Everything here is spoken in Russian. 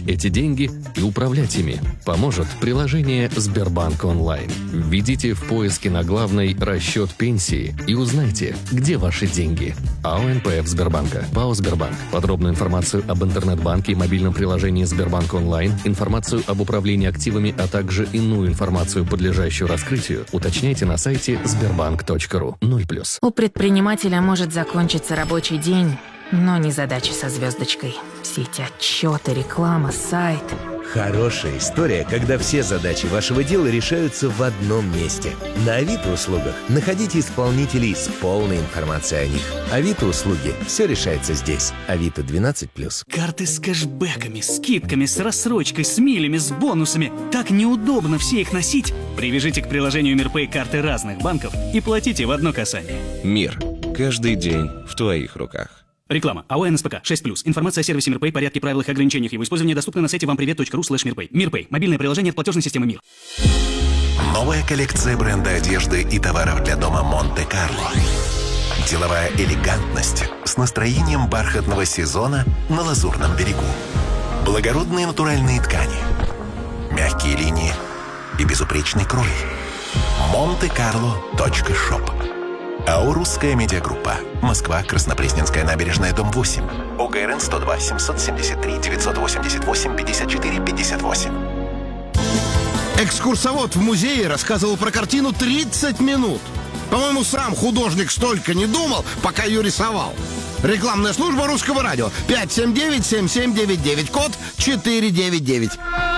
эти деньги и управлять ими поможет приложение Сбербанк онлайн. Введите в поиске на главной «Расчет пенсии» и узнайте, где ваши деньги. АО НПФ Сбербанка. ПАО Сбербанк. Подробную информацию об интернет-банке и мобильном приложении Сбербанк онлайн, информацию об управлении активами, а также иную информацию, подлежащую раскрытию, уточняйте на сайте sberbank.ru. 0+. У предпринимателя может закончиться рабочий день, но не задачи со звездочкой. Все эти отчеты, реклама, сайт. Хорошая история, когда все задачи вашего дела решаются в одном месте. На Авито услугах находите исполнителей с полной информацией о них. Авито услуги. Все решается здесь. Авито 12+. Карты с кэшбэками, скидками, с рассрочкой, с милями, с бонусами. Так неудобно все их носить. Привяжите к приложению МирПэй карты разных банков и платите в одно касание. Мир. Каждый день в твоих руках. Реклама. АО НСПК 6+. Информация о сервисе МирПэй, порядке, правилах и ограничениях его использования доступна на сайте вампривет.ру/мирпэй. МирПэй. Мобильное приложение от платежной системы МИР. Новая коллекция бренда одежды и товаров для дома Монте-Карло. Деловая элегантность с настроением бархатного сезона на Лазурном берегу. Благородные натуральные ткани. Мягкие линии и безупречный крой. Montecarlo.shop. АО «Русская медиагруппа». Москва, Краснопресненская набережная, дом 8. ОГРН 102 773 988 54 58. Экскурсовод в музее рассказывал про картину 30 минут. По-моему, сам художник столько не думал, пока ее рисовал. Рекламная служба Русского радио. 579-7799, код 499.